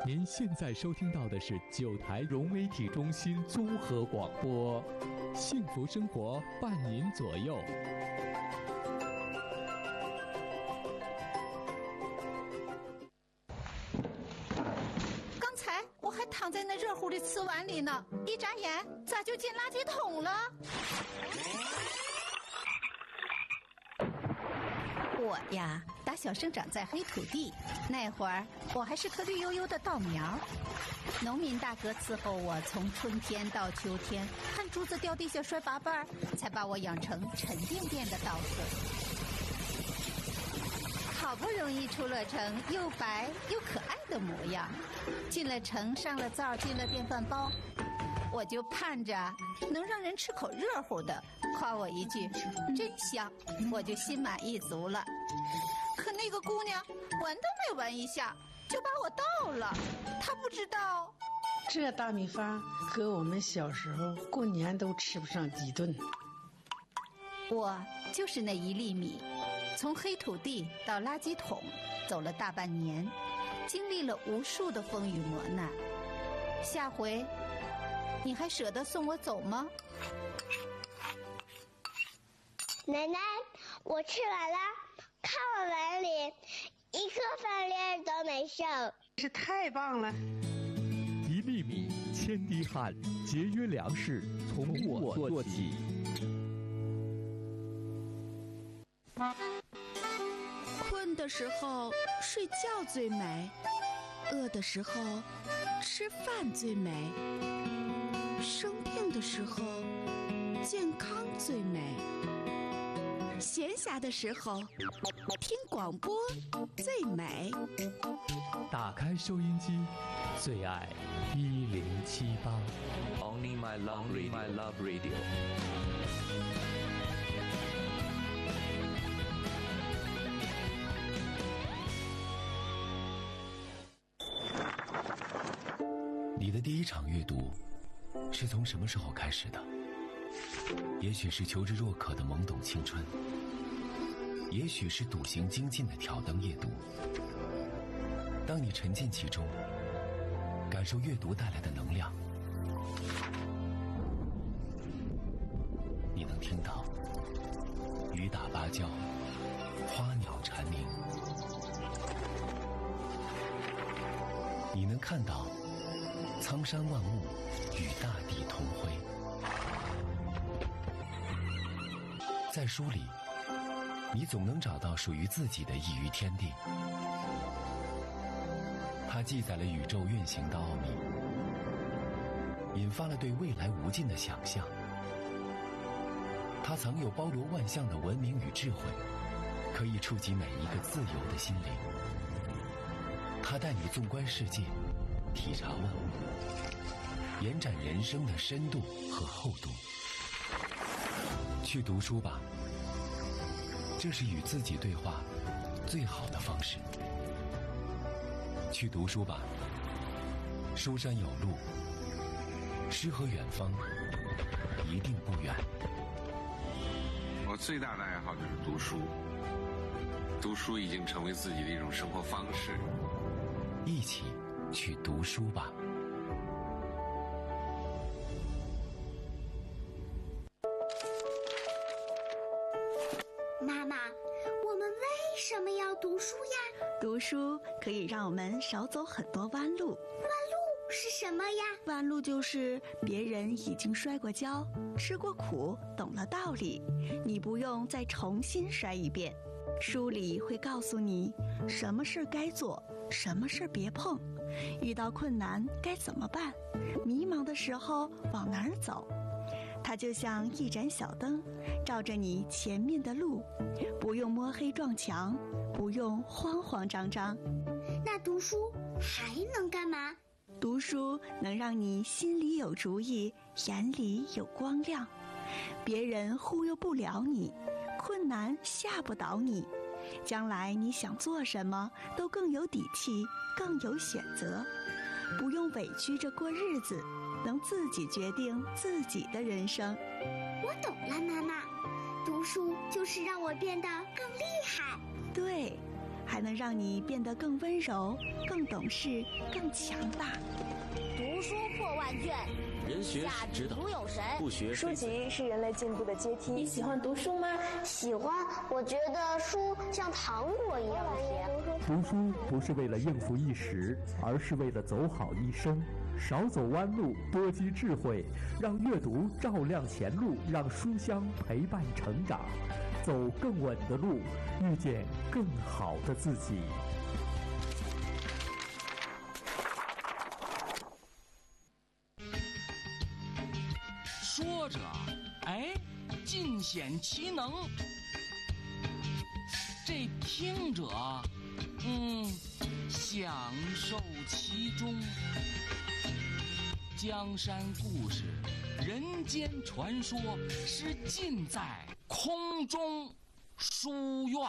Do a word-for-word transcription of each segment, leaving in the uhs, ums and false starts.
您现在收听到的是九台融媒体中心综合广播，幸福生活伴您左右。 刚才我还躺在那热乎的瓷碗里呢，一眨眼咋就进垃圾桶了？我呀，打小生长在黑土地，那会儿我还是颗绿油油的稻苗。农民大哥伺候我从春天到秋天，看珠子掉地下摔八瓣，才把我养成沉甸甸的稻穗。好不容易出了城，又白又可爱的模样，进了城，上了灶，进了电饭煲，我就盼着能让人吃口热乎的，夸我一句真香，我就心满意足了。可那个姑娘闻都没闻一下就把我倒了，她不知道这大米饭和我们小时候过年都吃不上几顿。 我就是那一粒米，从黑土地到垃圾桶走了大半年，经历了无数的风雨磨难。下回你还舍得送我走吗？ 奶奶，我吃完了，看我碗里一颗饭粒都没剩， 是太棒了。 一粒米，千滴汗，节约粮食，从我做起。 困的时候睡觉最美，饿的时候吃饭最美，生病的时候健康最美，闲暇的时候听广播最美。 打开收音机，最爱一零七八。 Only my love radio. My love radio. 你的第一场阅读是从什么时候开始的？也许是求知若渴的懵懂青春，也许是笃行精进的挑灯夜读。当你沉浸其中，感受阅读带来的能量，你能听到雨打芭蕉，花鸟蝉鸣，你能看到苍山万物与大地同辉。在书里，你总能找到属于自己的一隅天地。它记载了宇宙运行的奥秘，引发了对未来无尽的想象。它藏有包罗万象的文明与智慧，可以触及每一个自由的心灵。它带你纵观世界，体察万物，延展人生的深度和厚度。去读书吧，这是与自己对话最好的方式。去读书吧，书山有路，诗和远方一定不远。 我最大的爱好就是读书，读书已经成为自己的一种生活方式。 一起去读书吧。 妈妈，我们为什么要读书呀？ 读书可以让我们少走很多弯路。 弯路是什么呀？ 弯路就是别人已经摔过跤，吃过苦，懂了道理，你不用再重新摔一遍。书里会告诉你什么事该做，什么事别碰，遇到困难该怎么办，迷茫的时候往哪儿走。它就像一盏小灯，照着你前面的路，不用摸黑撞墙，不用慌慌张张。 那读书还能干嘛？ 读书能让你心里有主意，眼里有光亮，别人忽悠不了你，困难吓不倒你，将来你想做什么都更有底气，更有选择，不用委屈着过日子，能自己决定自己的人生。 我懂了，妈妈，读书就是让我变得更厉害。 对， 还能让你变得更温柔、更懂事、更强大。 读书破万卷， 人学下指导， 如有神。 不学书籍是人类进步的阶梯。 你喜欢读书吗？ 喜欢，我觉得书像糖果一样甜。 读书不是为了应付一时，而是为了走好一生。少走弯路，多积智慧，让阅读照亮前路，让书香陪伴成长，走更稳的路，遇见更好的自己。 说着，哎，尽显其能；这听者，嗯，享受其中。江山故事，人间传说，是尽在空中书院。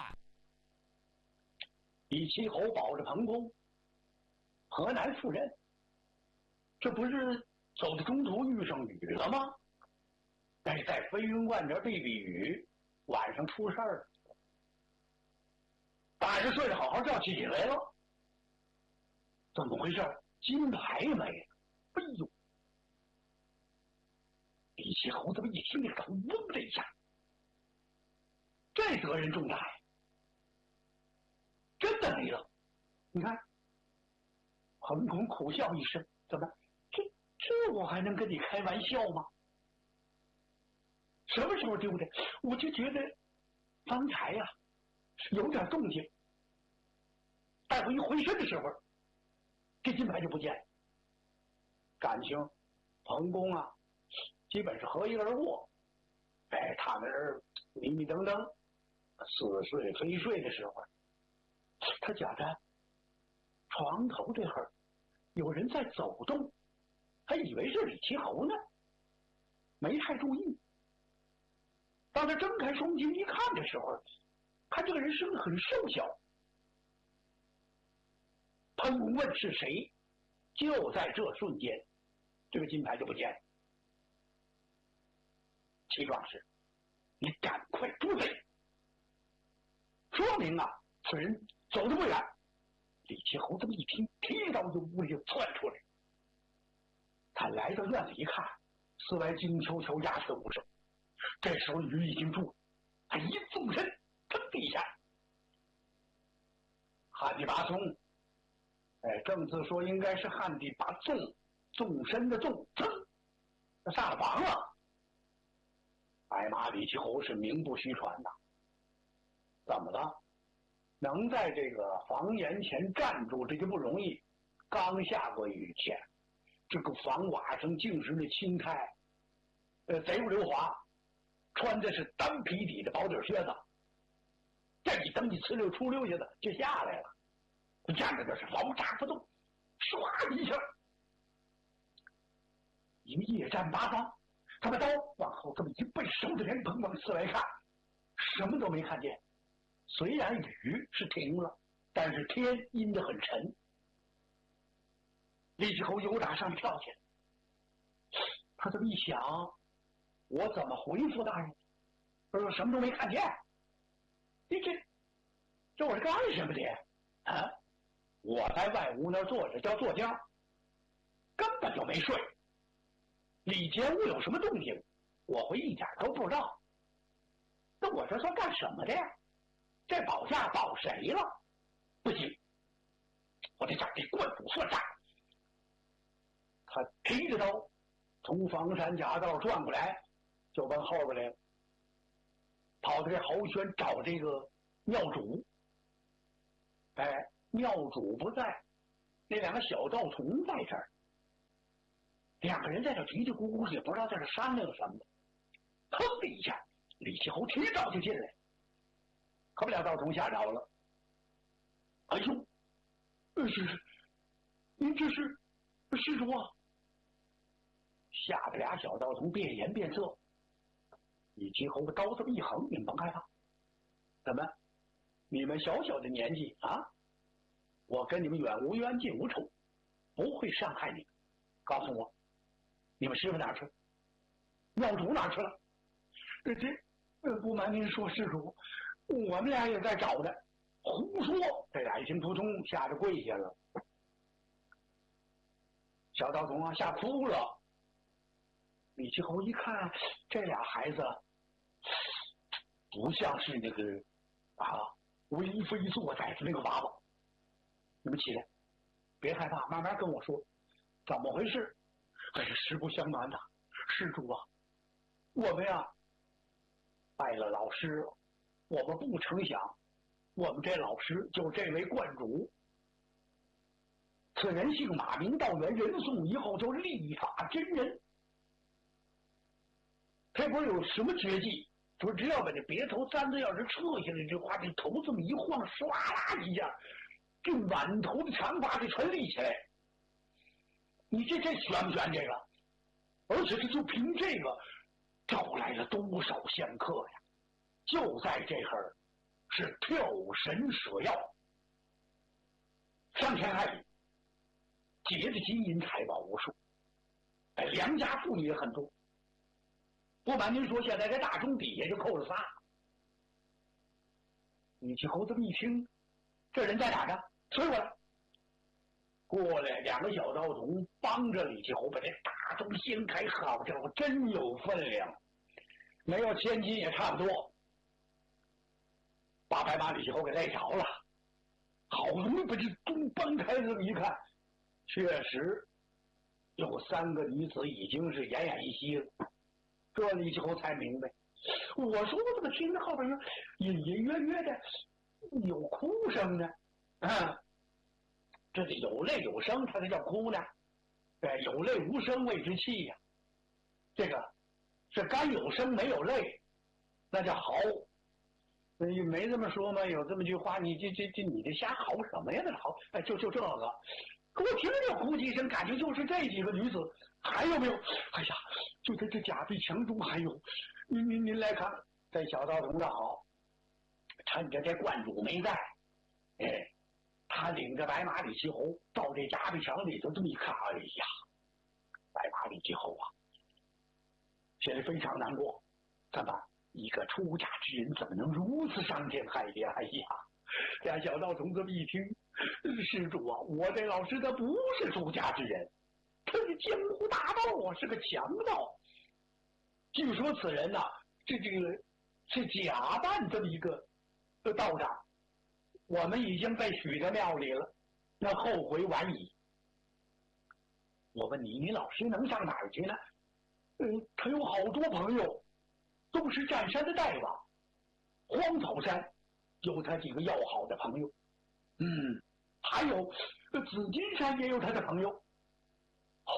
李奇侯保着彭公，河南赴任，这不是走到中途遇上雨了吗？但是在飞云观这避避雨，晚上出事儿了。大人睡得好好觉起来了，怎么回事？金牌没了！哎呦！李奇侯这么一听，那个嗡的一下，这责任重大呀！真的没了。你看，彭公苦笑一声，怎么？这这我还能跟你开玩笑吗？什么时候丢的？我就觉得方才呀、啊、有点动静，待会一回身的时候，这金牌就不见了。感情彭公啊，基本是合衣而卧。哎，他那儿迷迷瞪瞪、似睡非睡的时候，他觉着床头这会儿有人在走动，还以为是李奇侯呢，没太注意。当他睁开双睛一看的时候，看这个人生得很瘦小。彭公问是谁，就在这瞬间，这个金牌就不见了。齐壮士，你赶快住嘴！说明啊，此人走得不远。李奇侯这么一听，提刀就屋里就窜出来。他来到院子一看，四外静悄悄，鸦雀无声。这时候雨已经住了，他一纵身，腾的一下，旱地拔葱。哎，正字说应该是旱地拔纵，纵身的纵，噌，他上了房了。哎妈，李奇侯是名不虚传呐！怎么了？能在这个房檐前站住，这就不容易。刚下过雨前，这个房瓦上竟是那青苔，呃，贼不溜滑。穿的是单皮底的薄底靴子，这一蹬一呲溜出溜下子就下来了，站着就是牢扎不动，唰一下，一个夜战八方，他把刀往后这么一背，手的连蓬往四外看，什么都没看见。虽然雨是停了，但是天阴得很沉。李奇侯由打上跳起来，他这么一想，我怎么回复大人？他说什么都没看见。你这这我是干什么的啊？我在外屋那坐着叫坐轿，根本就没睡。里间屋有什么动静，我会一点都不知道。那我这算干什么的呀？这保驾保谁了？不行，我得找这官府算账。他提着刀从房山夹道转过来，就奔后边来了，跑到这侯轩找这个庙主。哎，庙主不在，那两个小道童在这儿，两个人在这嘀嘀咕咕，也不知道在这商量什么。腾的一下，李奇侯提刀就进来，可不俩道童吓着了。哎呦，这是您这是施主啊！吓得俩小道童变颜变色。李奇侯的刀这么一横，你们甭害怕。怎么？你们小小的年纪啊，我跟你们远无冤近无仇，不会伤害你们。告诉我，你们师傅哪去了？庙主哪去了？这这，不瞒您说，施主，我们俩也在找呢。 胡说！这俩一听，扑通吓得跪下了。小道童啊，吓哭了。李继侯一看，这俩孩子不像是那个啊为非作歹的那个娃娃。你们起来，别害怕，慢慢跟我说，怎么回事？哎呀，实不相瞒呐，施主啊，我们呀拜了老师，我们不成想，我们这老师就这位观主。此人姓马，名道元，人送以后就立法真人。他不是有什么绝技，说只要把这别头簪子要是撤下来，这话这头这么一晃，唰啦一下，这满头的长发就全立起来。你这这悬不悬这个？而且这就凭这个招来了多少仙客呀！就在这会是跳神舍药，上天下雨，劫的金银财宝无数，哎，良家妇女也很多。不瞒您说，现在这大钟底下就扣了仨。李继侯这么一听，这人在哪呢？催过来。过来，两个小道童帮着李继侯把这大钟掀开，好家伙，真有分量，没有千斤也差不多。把白马李继侯给累着了，好容易把这钟搬开，这么一看，确实有三个女子已经是奄奄一息了。这李继侯才明白，我说我怎么听着后边隐隐约约的有哭声呢？啊，这是有泪有声，它才叫哭呢。哎，有泪无声谓之气呀、啊。这个是干有声没有泪，那叫嚎。你没这么说吗？有这么句话，你这这这你这瞎嚎什么呀？那嚎，哎，就就这个。可我听这呼吸声，感觉就是这几个女子。还有没有？哎呀，就在这假壁墙中还有。您您您来看，这小道童的好，趁着这观主没在，哎，他领着白马李继侯到这假壁墙里头这么一看，哎呀，白马李继侯啊，现在非常难过。怎么一个出家之人怎么能如此伤天害理？哎呀，这小道童这么一听，施主啊，我这老师他不是出家之人。他是江湖大盗啊，是个强盗。据说此人呐、啊，这这个是假扮这么一个道长，我们已经被许在庙里了，那后悔晚矣。我问你，你老师能上哪儿去呢？嗯，他有好多朋友，都是占山的大王，荒草山有他几个要好的朋友，嗯，还有紫金山也有他的朋友。哦，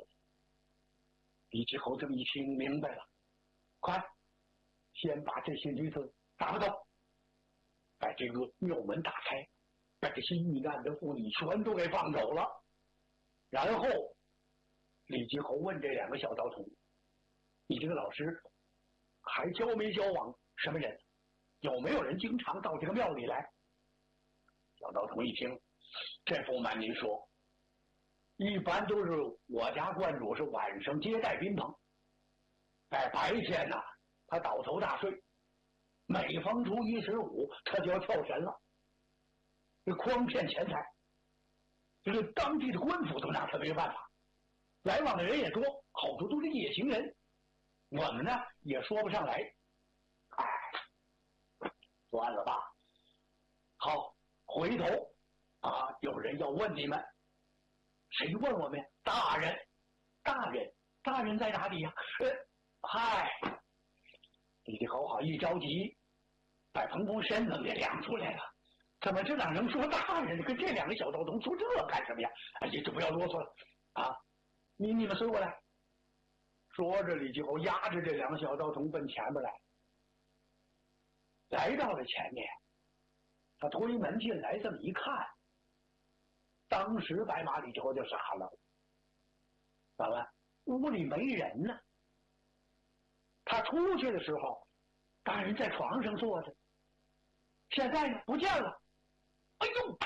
李继侯这么一听明白了，快，先把这些女子打发走，把这个庙门打开，把这些遇难的妇女全都给放走了。然后，李继侯问这两个小道童：“你这个老师还交没交往什么人？有没有人经常到这个庙里来？”小道童一听，这不瞒您说。一般都是我家观主是晚上接待宾朋，在白天呢、啊，他倒头大睡，每逢初一十五，他就要跳神了，这诓骗钱财，这个当地的官府都拿他没办法，来往的人也多，好多都是夜行人，我们呢也说不上来，哎，算了吧。好，回头啊，有人要问你们。谁问我们？大人，大人，大人在哪里呀、啊？呃，嗨，李继侯好一着急，把彭公身子给亮出来了。怎么这哪能说大人？跟这两个小道童说这干什么呀？哎呀，就不要啰嗦了啊！你你们随我来。说着，李继侯压着这两个小道童奔前面来，来到了前面，他推门进来，这么一看。当时白马李继侯就傻了，怎么屋里没人呢？他出去的时候，大人在床上坐着，现在呢不见了。哎呦！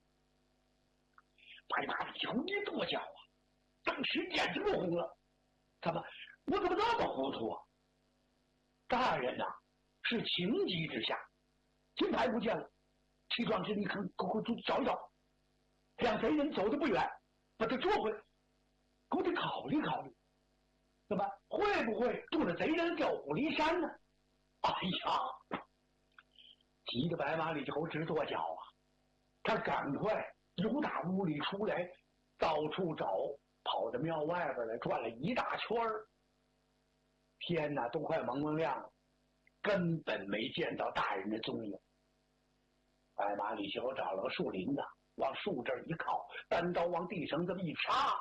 白马李继侯一跺脚啊，当时眼睛都红了。怎么我怎么这么糊涂啊？大人呐、啊，是情急之下，金牌不见了， 起床时你看，给我找一找，让贼人走得不远，把他捉回来。我得考虑考虑，那么会不会渡了贼人掉虎离山呢？哎呀，急得白马李继侯直跺脚啊！他赶快由打屋里出来，到处找，跑到庙外边来转了一大圈儿。天哪，都快蒙蒙亮了，根本没见到大人的踪影。白马李继侯找了个树林子，往树这儿一靠，单刀往地上这么一插，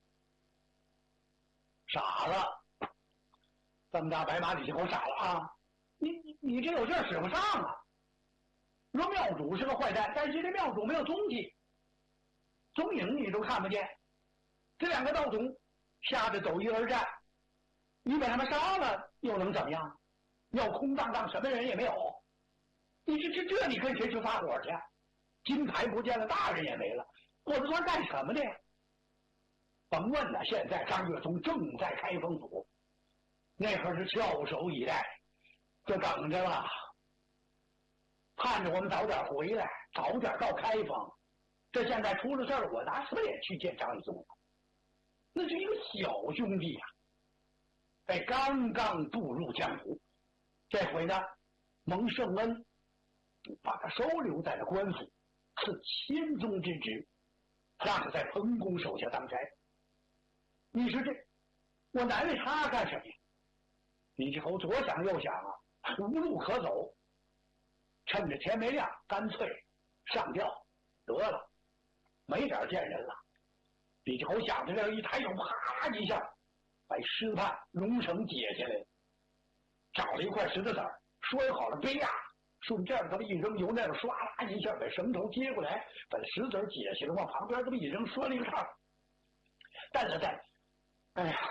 傻了。这么大白马李继侯傻了啊！你你你这有劲儿使不上啊！说庙主是个坏蛋，但是这庙主没有踪迹，踪影你都看不见。这两个道总吓得走一而战，你把他们杀了又能怎么样？要空荡荡，什么人也没有。你这这这你跟谁去发火去？金牌不见了，大人也没了，我这算干什么的呀？甭问了，现在张岳松正在开封府，那可是翘首以待，就等着了，盼着我们早点回来，早点到开封。这现在出了事儿，我拿什么脸去见张岳松？那是一个小兄弟呀、啊，哎，刚刚步入江湖，这回呢，蒙圣恩把他收留在了官府，赐钦宗之职，让他在彭公手下当差。你说这，我难为他干什么呀？李继侯左想右想啊，无路可走，趁着天没亮，干脆上吊得了，没点见人了。李继侯想着这一抬手，啪一下，把尸判龙绳解下来，找了一块石头子儿，摔好了杯呀，顺这儿这么一扔，由那儿唰啦一下把绳头接过来，把石子儿解下来，往旁边这么一扔，拴了一个叉，带了带。哎呀，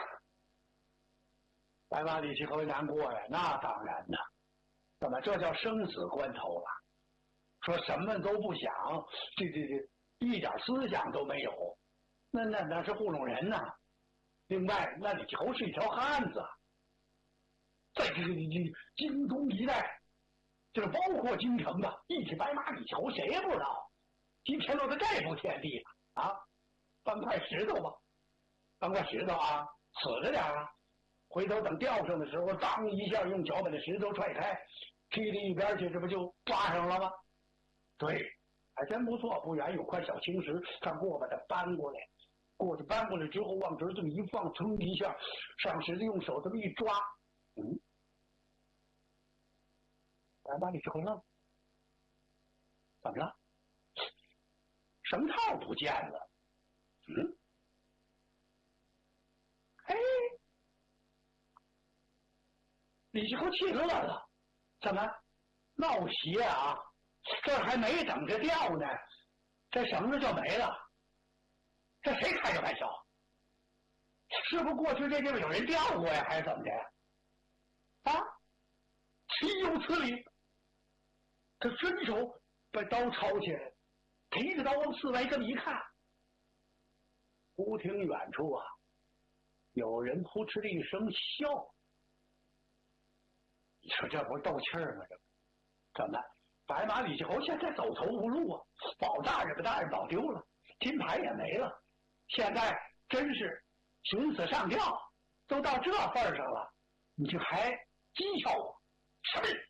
白马李继侯难过呀，那当然呐，怎么这叫生死关头了？说什么都不想，这这这一点思想都没有，那那那是糊弄人呐。另外，那李继侯是一条汉子，在这个这京东一带，就是包括京城吧，一提白马李继侯，谁也不知道。今天落在这步天地了啊！搬块石头吧，搬块石头啊，死了点啊。回头等吊上的时候，当一下用脚把那石头踹开，踢到一边去，这不就抓上了吗？对，还真不错。不远有块小青石，他过把它搬过来，过去搬过来之后，往这儿这么一放，噌一下，上石子用手这么一抓，嗯，白马李继侯愣，怎么了？绳套不见了，嗯，哎。李继侯气乐了，怎么闹邪啊？这还没等着掉呢，这绳子就没了。这谁开这玩笑？是不是过去这地方有人掉过呀，还是怎么的？啊，岂有此理！他伸手把刀抄起来，提着刀往四外这么一看，忽听远处啊，有人扑哧的一声笑。你说这不是斗气儿吗？这怎么白马李继侯现在走投无路啊？保大人把大人保丢了，金牌也没了，现在真是寻死上吊，都到这份儿上了，你就还讥笑我？什么人？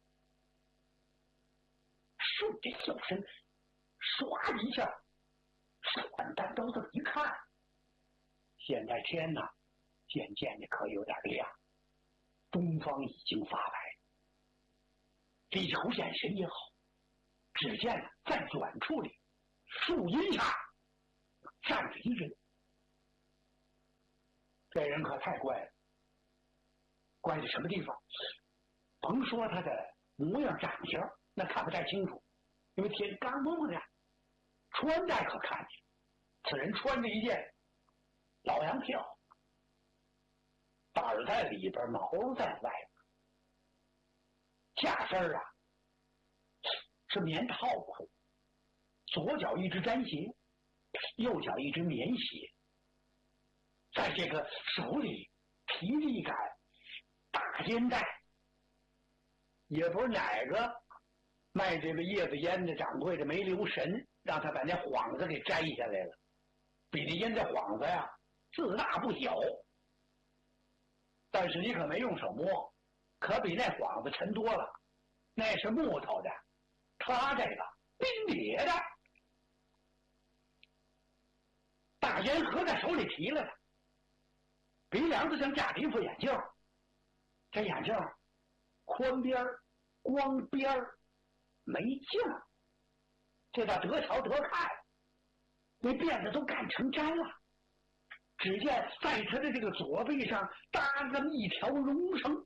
顺着小身，唰一下，换单刀这么一看，现在天哪，渐渐的可有点亮。东方已经发白，李继侯眼神也好，只见在远处里树荫下站着一人。这人可太怪了，怪在什么地方？甭说他的模样长相，那看不太清楚，因为天刚蒙蒙亮。穿戴可看见，此人穿着一件老洋票。耳在里边，毛在外边，下身啊是棉套裤，左脚一只毡鞋，右脚一只棉鞋，在这个手里提着一杆大烟袋，也不是哪个卖这个叶子烟的掌柜的没留神，让他把那幌子给摘下来了。比那烟的幌子呀，自大不小，但是你可没用手摸，可比那幌子沉多了。那是木头的，他这个冰铁的。大烟盒在手里提了的，鼻梁子上架着一副眼镜，这眼镜宽边光边没镜，这叫得瞧得看，那辫子都干成毡了。只见在他的这个左背上搭着一条绒绳，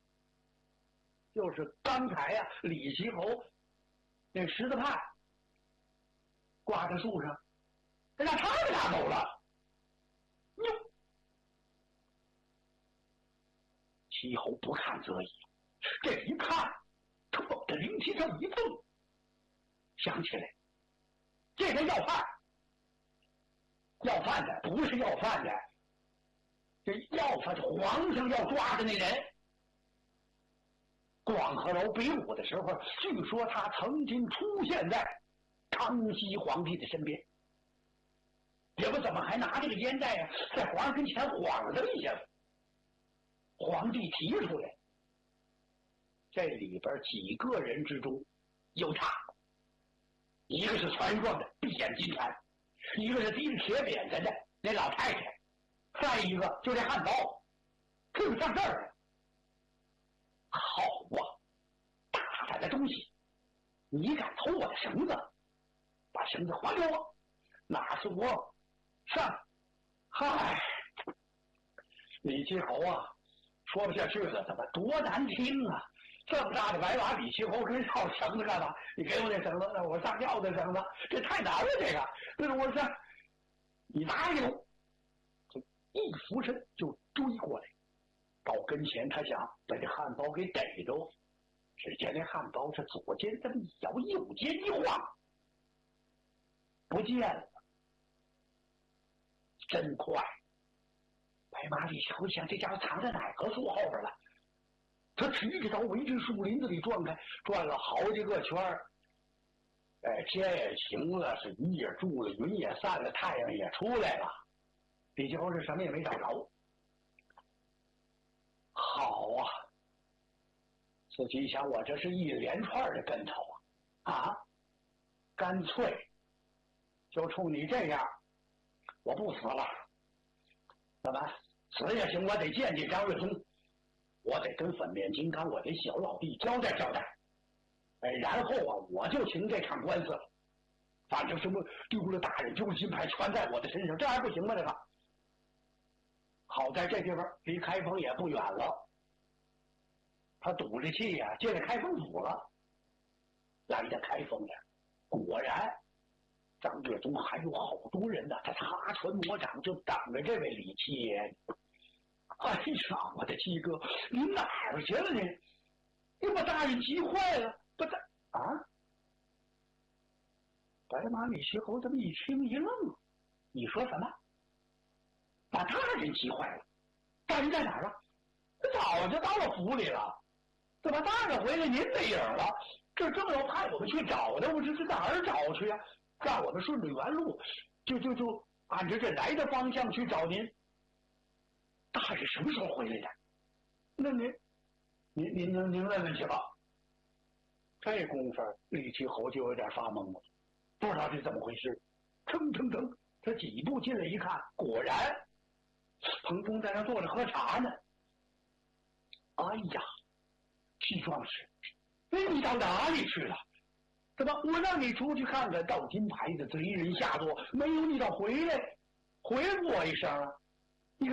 就是刚才呀、啊、李奇侯那十字判挂在树上，让他给拿走了。哟，齐侯不看则已，这一看，他猛地灵机上一动，想起来，这个要饭，要饭的不是要饭的，这要饭皇上要抓的那人。广和楼比武的时候，据说他曾经出现在康熙皇帝的身边。也不怎么还拿这个烟袋啊，在皇上跟前晃了一下。皇帝提出来，这里边几个人之中有他，一个是传状的闭眼金蝉，一个是提着铁扁担的那老太太，再一个就这汉堡，就上这儿了。好啊，大胆的东西，你敢偷我的绳子，把绳子还给我，那是我上。嗨，李奇侯啊，说不下去了，怎么多难听啊！这么大的白马李奇侯跟要绳子干嘛？你给我那绳子，我上吊的绳子，这太难了，这个，这个我上，你哪有？就一俯身就追过来，到跟前，他想把这汉堡给逮着。只见那汉堡是左肩这么一摇，右肩一晃，不见了。真快！白马李奇侯想，这家伙藏在哪棵树后边了？他提着刀围着树林子里转开，转了好几个圈儿。哎，天也晴了，是雨也住了，云也散了，太阳也出来了。李奇侯是什么也没找着。好啊！自己想，我这是一连串的跟头啊！啊，干脆就冲你这样，我不死了。怎么死也行，我得见见张瑞宗，我得跟粉面金刚，我这小老弟交代交代。哎，然后啊，我就行这场官司了。反正什么丢了大人丢了金牌，全在我的身上，这还不行吗？这个好在这地方离开封也不远了。他赌着气呀、啊，进了开封府了。来到开封了，果然张岳宗还有好多人呢，他擦拳磨掌就等着这位李七爷。哎呀，我的七哥，你哪儿去了你？你把大人急坏了，不大啊！白马李奇侯这么一听一愣，你说什么？把大人急坏了？大人在哪儿啊？早就到了府里了。怎么大人回来您没影了？这正要派我们去找的，我这是哪儿找去呀、啊？让我们顺着原路，就就就按着这来的方向去找您。大人什么时候回来的？那您，您您您您问问去吧。这功夫，李奇侯就有点发懵了，不知道这怎么回事。腾腾腾，他几步进来一看，果然，彭公在那坐着喝茶呢。哎呀！齐壮士，哎，你到哪里去了？怎么我让你出去看看盗金牌的贼人下落，没有你倒回来，回我一声啊！